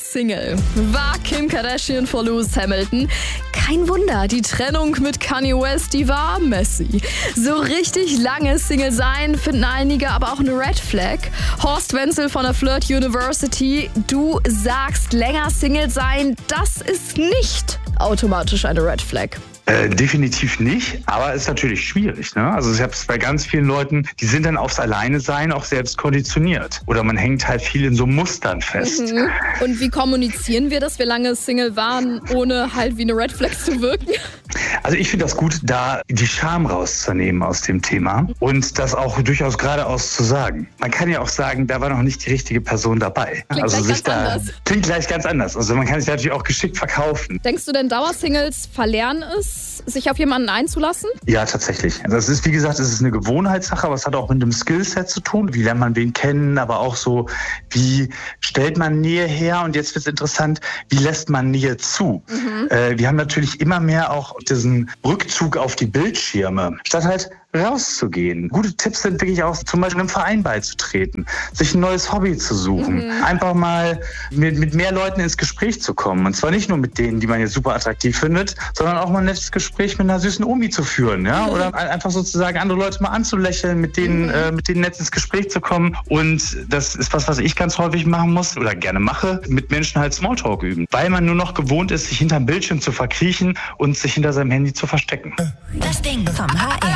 Single? War Kim Kardashian vor Lewis Hamilton? Kein Wunder, die Trennung mit Kanye West, die war messy. So richtig lange Single sein, finden einige aber auch eine Red Flag. Horst Wenzel von der Flirt University, du sagst, länger Single sein, das ist nicht automatisch eine Red Flag. Definitiv nicht, aber ist natürlich schwierig. Ne? Also ich habe es bei ganz vielen Leuten, die sind dann aufs Alleine-Sein auch selbst konditioniert. Oder man hängt halt viel in so Mustern fest. Mhm. Und wie kommunizieren wir, dass wir lange Single waren, ohne halt wie eine Red Flag zu wirken? Also ich finde das gut, da die Scham rauszunehmen aus dem Thema und das auch durchaus geradeaus zu sagen. Man kann ja auch sagen, da war noch nicht die richtige Person dabei. Klingt gleich ganz anders. Also man kann sich natürlich auch geschickt verkaufen. Denkst du denn, Dauersingles verlernen es, sich auf jemanden einzulassen? Ja, tatsächlich. Das ist, wie gesagt, es ist eine Gewohnheitssache, aber es hat auch mit einem Skillset zu tun. Wie lernt man wen kennen, aber auch so, wie stellt man Nähe her? Und jetzt wird es interessant, wie lässt man Nähe zu? Wir haben natürlich immer mehr auch diesen Rückzug auf die Bildschirme, statt halt rauszugehen. Gute Tipps sind wirklich auch zum Beispiel einem Verein beizutreten, sich ein neues Hobby zu suchen, einfach mal mit mehr Leuten ins Gespräch zu kommen. Und zwar nicht nur mit denen, die man jetzt super attraktiv findet, sondern auch mal ein nettes Gespräch mit einer süßen Omi zu führen, ja? Oder einfach sozusagen andere Leute mal anzulächeln, mit denen nett ins Gespräch zu kommen. Und das ist was ich ganz häufig machen muss oder gerne mache, mit Menschen halt Smalltalk üben, weil man nur noch gewohnt ist, sich hinterm Bildschirm zu verkriechen und sich hinter seinem Handy zu verstecken. Das Ding vom HR.